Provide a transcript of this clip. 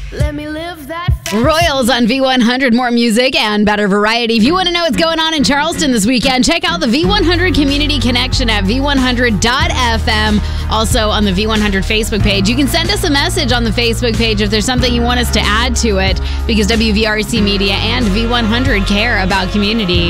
Let me live that. Royals on V100, more music and better variety. If you want to know what's going on in Charleston this weekend, check out the V100 Community Connection at v100.fm. Also on the V100 Facebook page. You can send us a message on the Facebook page if there's something you want us to add to it, because WVRC Media and V100 care about community.